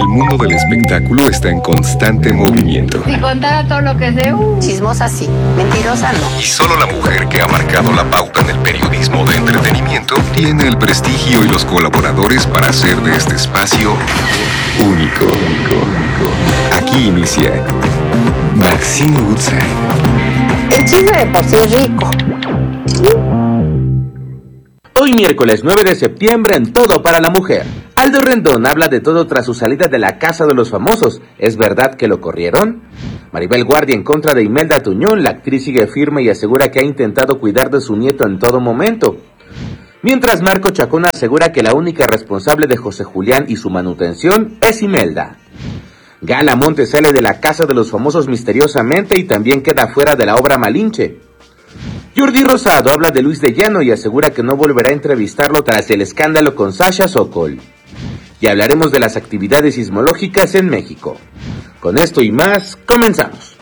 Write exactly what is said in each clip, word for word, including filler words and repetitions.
mundo del espectáculo está en constante movimiento. Si contara todo lo que sé, uh. Chismosa sí, mentirosa no. Y solo la mujer que ha marcado la pauta en el periodismo de entretenimiento tiene el prestigio y los colaboradores para hacer de este espacio único. Aquí inicia Maxine Woodside. El chisme de por sí es rico. Hoy miércoles nueve de septiembre en Todo para la Mujer. Aldo Rendón habla de todo tras su salida de la Casa de los Famosos. ¿Es verdad que lo corrieron? Maribel Guardia en contra de Imelda Tuñón. La actriz sigue firme y asegura que ha intentado cuidar de su nieto en todo momento. Mientras Marco Chacón asegura que la única responsable de José Julián y su manutención es Imelda. Gala Monte sale de la Casa de los Famosos misteriosamente y también queda fuera de la obra Malinche. Jordi Rosado habla de Luis de Llano y asegura que no volverá a entrevistarlo tras el escándalo con Sasha Sokol. Y hablaremos de las actividades sismológicas en México. Con esto y más, comenzamos.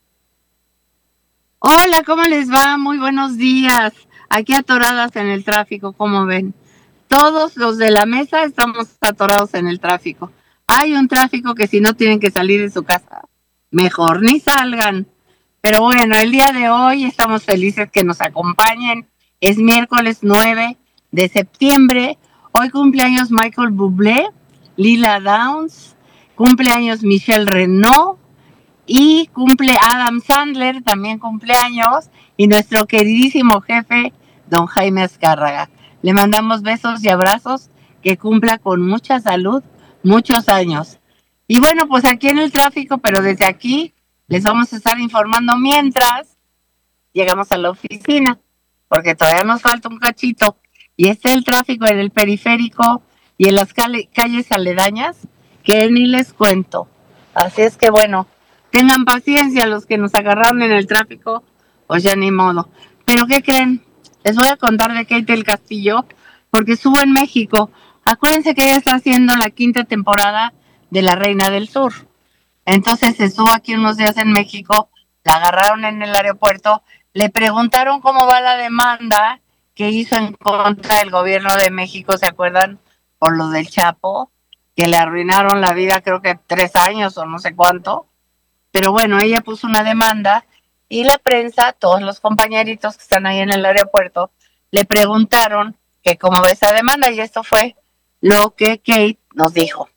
Hola, ¿cómo les va? Muy buenos días. Aquí atoradas en el tráfico, ¿cómo ven? Todos los de la mesa estamos atorados en el tráfico. Hay un tráfico que si no tienen que salir de su casa, mejor ni salgan. Pero bueno, el día de hoy estamos felices que nos acompañen. Es miércoles nueve de septiembre. Hoy cumpleaños Michael Bublé, Lila Downs, cumpleaños Michelle Renaud y cumple Adam Sandler, también cumpleaños, y nuestro queridísimo jefe, don Jaime Azcárraga. Le mandamos besos y abrazos, que cumpla con mucha salud, muchos años. Y bueno, pues aquí en el tráfico, pero desde aquí les vamos a estar informando mientras llegamos a la oficina, porque todavía nos falta un cachito. Y está el tráfico en el periférico y en las cal- calles aledañas, que ni les cuento. Así es que bueno, tengan paciencia los que nos agarraron en el tráfico, pues ya ni modo. Pero ¿qué creen? Les voy a contar de Kate del Castillo, porque estuvo en México. Acuérdense que ella está haciendo la quinta temporada de La Reina del Sur. Entonces estuvo aquí unos días en México, la agarraron en el aeropuerto, le preguntaron cómo va la demanda que hizo en contra del gobierno de México, ¿se acuerdan? Por lo del Chapo, que le arruinaron la vida creo que tres años o no sé cuánto. Pero bueno, ella puso una demanda y la prensa, todos los compañeritos que están ahí en el aeropuerto, le preguntaron que cómo va esa demanda y esto fue lo que Kate nos dijo.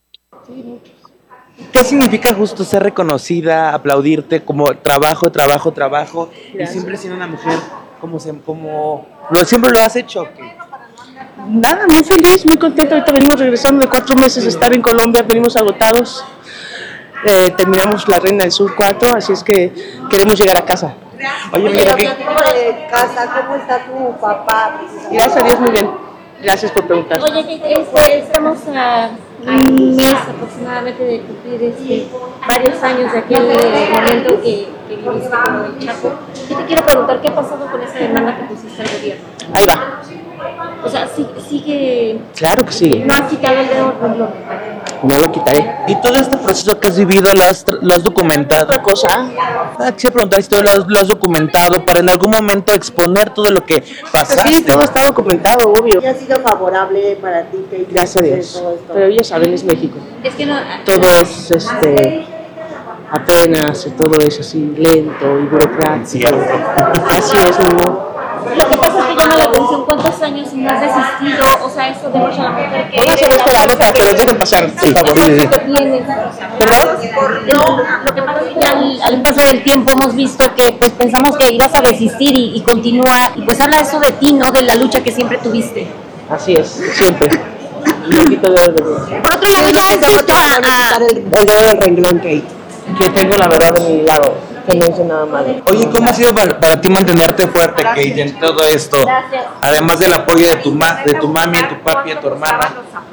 ¿Qué significa justo ser reconocida, aplaudirte como trabajo, trabajo, trabajo? Gracias. Y siempre siendo una mujer como, se, como lo, siempre lo has hecho. ¿Qué? Nada, muy feliz, muy contenta. Ahorita venimos regresando de cuatro meses de estar en Colombia, venimos agotados. Eh, terminamos La Reina del Sur cuatro, así es que queremos llegar a casa. Oye, Oye pero de casa, ¿cómo está tu papá? Gracias a Dios, muy bien. Gracias por preguntar. Oye, este, estamos a un mes aproximadamente de cumplir este, varios años de aquel eh, momento que, que viviste con el Chapo. Yo te quiero preguntar, ¿qué ha pasado con esa demanda que pusiste al gobierno? Ahí va. O sea, ¿sigue? sigue claro que sigue. ¿No has quitado el dedo del renglón? No lo quitaré. ¿Y todo este proceso que has vivido lo has, lo has documentado? ¿Otra cosa? Ah, quisiera preguntar si tú lo has, lo has documentado para en algún momento exponer todo lo que pasaste. Sí, todo está documentado, obvio. ¿Y ha sido favorable para ti, Kate? Gracias a Dios. Pero ya saben, es México. Es que no... Todo es, este... apenas, todo es así, lento y burocrático. Así es, mi amor. Lo que pasa es que llama la atención cuántos años no has desistido, o sea, eso de mucha la mujer que... Pónganse esta la nota, que los dejen pasar, por favor. ¿Perdón? Lo que pasa es que al, al paso del tiempo hemos visto que pues pensamos que ibas a desistir y, y continúa, y pues habla eso de ti, ¿no? De la lucha que siempre tuviste. Así es, siempre. Un poquito de verdad. Por otro lado, ya has visto a... El, el dedo del renglón, Kate. Que tengo la verdad de mi lado. Que no hice nada malo. Oye, ¿cómo ha sido para, para ti mantenerte fuerte, Kate, en todo esto? Gracias. Además del apoyo de tu, ma, de tu mami, de tu papi, de tu hermana.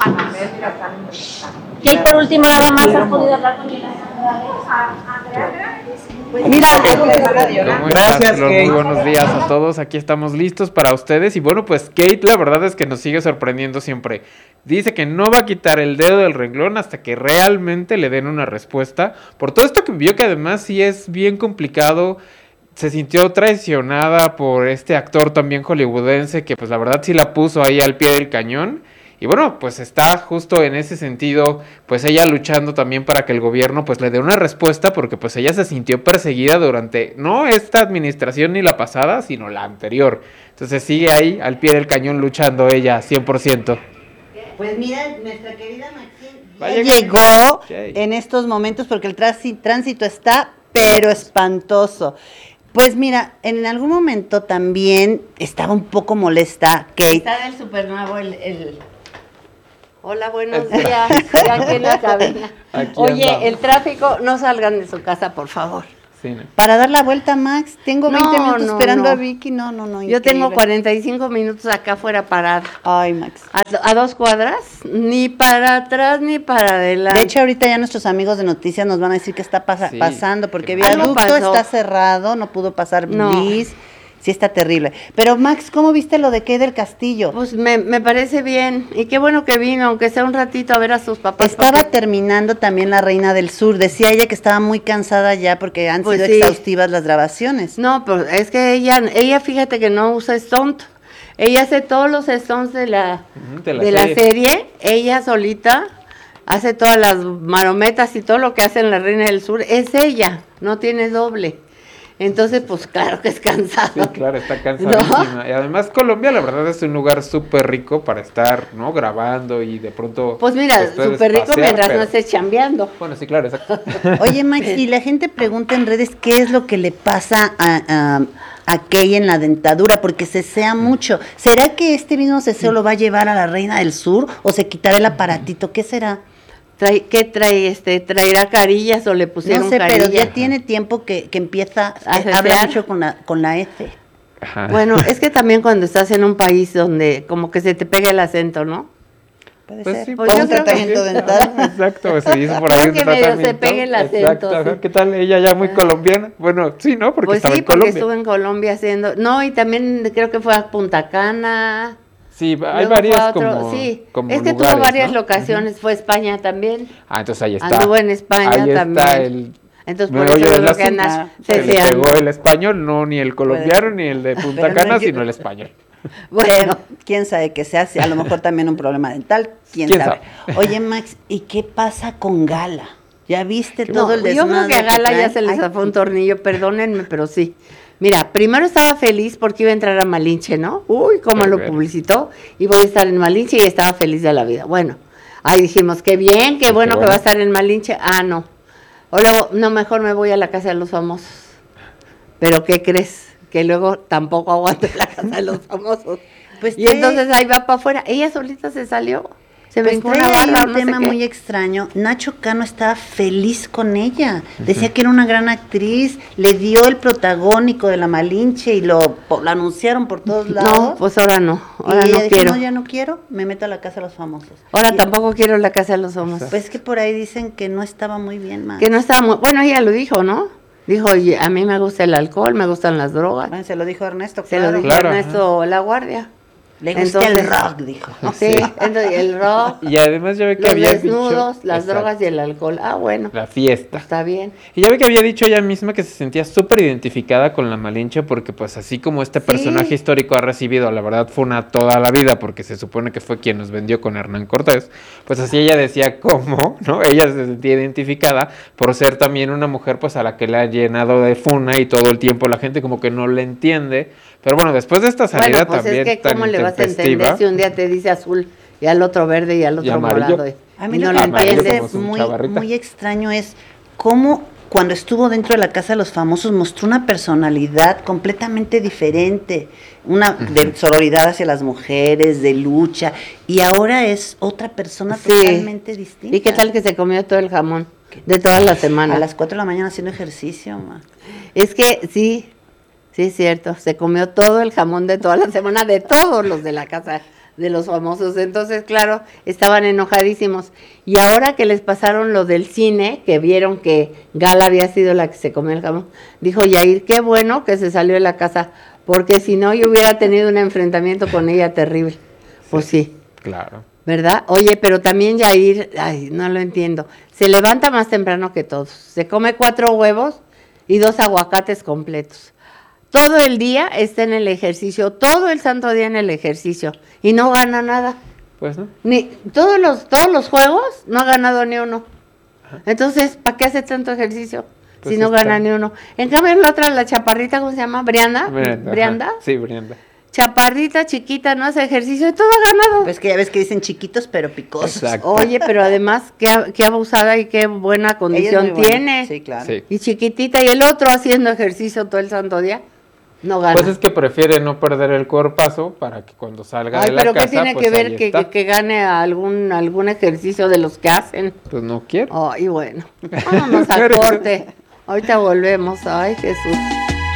Kate, por último, nada más has podido hablar con ella. Mira, ¿Cómo Gracias, estás, Flor? Kate. Muy buenos días a todos. Aquí estamos listos para ustedes. Y bueno, pues Kate, la verdad es que nos sigue sorprendiendo siempre. Dice que no va a quitar el dedo del renglón hasta que realmente le den una respuesta. Por todo esto que vio, que además sí es bien complicado. Se sintió traicionada por este actor también hollywoodense que pues la verdad sí la puso ahí al pie del cañón. Y bueno, pues está justo en ese sentido, pues ella luchando también para que el gobierno pues le dé una respuesta, porque pues ella se sintió perseguida durante, no esta administración ni la pasada, sino la anterior. Entonces sigue ahí al pie del cañón luchando ella cien por ciento. Pues mira, nuestra querida Maxine Vaya ya que- llegó Okay. en estos momentos porque el transi- tránsito está pero espantoso. Pues mira, en algún momento también estaba un poco molesta Kate. Está del super nuevo el, el... Hola, buenos Está. días. Ya aquí en la cabina. Aquí Oye, andamos. el tráfico, no salgan de su casa, por favor. Sí, ¿no? Para dar la vuelta, Max, tengo veinte No, minutos no, esperando no. a Vicky. No, no, no. Yo tengo increíble. cuarenta y cinco minutos acá afuera parada. Ay, Max. A, a dos cuadras, ni para atrás ni para adelante. De hecho, ahorita ya nuestros amigos de noticias nos van a decir qué está pasa- Sí, pasando, porque que algo Viaducto pasó. está cerrado, no pudo pasar No. Bliss. Sí está terrible. Pero Max, ¿cómo viste lo de Kate del Castillo? Pues me, me parece bien. Y qué bueno que vino, aunque sea un ratito a ver a sus papás. Estaba porque- terminando también La Reina del Sur. Decía ella que estaba muy cansada ya porque han Pues sido sí. exhaustivas las grabaciones. No, pues es que ella, ella fíjate que no usa stunt. Ella hace todos los stunts de la, Ujú, de la, serie. Ella solita hace todas las marometas y todo lo que hace en La Reina del Sur. Es ella, no tiene doble. Entonces, pues claro que es cansado. Sí, claro, está cansadísima. Y además Colombia, la verdad, es un lugar súper rico para estar, ¿no? Grabando y de pronto... Pues mira, puedes súper rico pasear, mientras pero- no estés chambeando. Bueno, sí, claro, exacto. Oye, Max, y la gente pregunta en redes qué es lo que le pasa a, a, a Kay en la dentadura, porque cesea mucho. ¿Será que este mismo ceseo lo va a llevar a La Reina del Sur o se quitará el aparatito? ¿Qué será? Trae, ¿Qué trae? Este, ¿Traerá carillas o le pusieron No sé, carillas? pero ya tiene tiempo que, que empieza, ¿A eh, habla cesear? mucho con la, con la F. Ajá. Bueno, es que también cuando estás en un país donde como que se te pega el acento, ¿no? Puede Pues ser. sí, O pues un yo creo que- tratamiento dental. Ajá, exacto, se dice por ahí Creo un que medio se tratamiento. pegue el acento, Exacto, ajá. sí. ¿Qué tal? Ella ya muy colombiana. Bueno, sí, ¿no? Porque Pues estaba sí, en porque Colombia. estuve en Colombia haciendo... No, y también creo que fue a Punta Cana. Sí, hay luego fue varias a otro- como, Sí, como es que lugares, tuvo varias ¿no? locaciones. Fue a España también. Ah, entonces ahí está. Anduvo en España ahí también. Está el Entonces, Me por oye eso el creo que asunto. andas Se le ceseando. pegó el español, no ni el colombiano ni el de Punta Pero no Cana, hay que- sino el español. Bueno, Quién sabe qué sea, si a lo mejor también un problema dental, quién, ¿Quién sabe. sabe? Oye, Max, ¿y qué pasa con Gala? ¿Ya viste no, todo el yo creo desmadre que a Gala ya traen? se les Ay, zafó un tornillo, perdónenme, pero sí. Mira, primero estaba feliz porque iba a entrar a Malinche, ¿no? Uy, cómo Qué lo bien. publicitó. Y voy a estar en Malinche y estaba feliz de la vida. Bueno, ahí dijimos, qué bien, qué Qué bueno que bueno. va a estar en Malinche. Ah, no. O luego, no, mejor me voy a la casa de los famosos. Pero ¿qué crees? Que luego tampoco aguanto en la casa de los famosos. Pues Y trae- entonces ahí va para afuera. Ella solita se salió. Se Pues brincó trae una ahí barra, un no sé tema qué. muy extraño. Nacho Cano estaba feliz con ella. Decía que era una gran actriz. Le dio el protagónico de la Malinche y lo, po- lo anunciaron por todos lados. No, pues ahora no. Ahora y ella no dijo, quiero. no, ya no quiero, me meto a la casa de los famosos. Ahora Y- tampoco quiero la casa de los famosos. Pues que por ahí dicen que no estaba muy bien, más. Que no estaba muy... Bueno, ella lo dijo, ¿no? Dijo, oye, a mí me gusta el alcohol, me gustan las drogas. Bueno, se lo dijo Ernesto, Se claro. lo dijo Claro, Ernesto La Guardia. Le gusta Entonces- el rock, dijo. Sí, entonces el rock, Y además ya ve que los había desnudos, dicho... las Exacto, drogas y el alcohol. Ah, bueno, La fiesta. está bien. Y ya ve que había dicho ella misma que se sentía súper identificada con la Malinche porque pues así como este Sí. personaje histórico ha recibido, la verdad fue una toda la vida porque se supone que fue quien nos vendió con Hernán Cortés, pues así ella decía cómo, ¿no? Ella se sentía identificada por ser también una mujer pues a la que le ha llenado de funa y todo el tiempo la gente como que no le entiende. Pero bueno, después de esta salida Bueno, pues también es que tan cómo le vas a entender intempestiva, si un día te dice azul y al otro verde y al otro amarillo. morado. y- A mí y lo no que lo me amarillo entiendes. parece como su muy, chavarrita. muy extraño es cómo cuando estuvo dentro de la Casa de los Famosos mostró una personalidad completamente diferente, una de sororidad hacia las mujeres, de lucha, y ahora es otra persona Sí. totalmente distinta. ¿Y qué tal que se comió todo el jamón de toda la semana? A las cuatro de la mañana haciendo ejercicio, ma. Es que sí, sí es cierto, se comió todo el jamón de toda la semana de todos los de la casa de los famosos. Entonces, claro, estaban enojadísimos. Y ahora que les pasaron lo del cine, que vieron que Gala había sido la que se comió el jamón, dijo Yair, qué bueno que se salió de la casa, porque si no yo hubiera tenido un enfrentamiento con ella terrible. Pues sí. claro. ¿Verdad? Oye, pero también Yair, ay, no lo entiendo. Se levanta más temprano que todos. Se come cuatro huevos y dos aguacates completos. Todo el día está en el ejercicio, todo el santo día en el ejercicio y no gana nada. Pues no. Ni todos los todos los juegos no ha ganado ni uno. Entonces, ¿para qué hace tanto ejercicio Pues si no está- gana ni uno? En cambio, la otra, la chaparrita, ¿cómo se llama? Brianda. Brenda, Brianda. ajá. Sí, Brianda. Chaparrita, chiquita, no hace ejercicio y todo ha ganado. Pues que ya ves que dicen chiquitos pero picosos. Exacto. Oye, pero además, qué, qué abusada y qué buena Ella es condición muy buena. tiene. Sí, claro. Sí. Y chiquitita, y el otro haciendo ejercicio todo el santo día. No gana. Pues es que prefiere no perder el cuerpazo para que cuando salga Ay, de la pero casa, ¿qué tiene pues que ver ahí que, está. que, que gane algún algún ejercicio de los que hacen? Pues no quiere. Ay, bueno. Vámonos a Pero- corte. Ahorita volvemos. Ay, Jesús.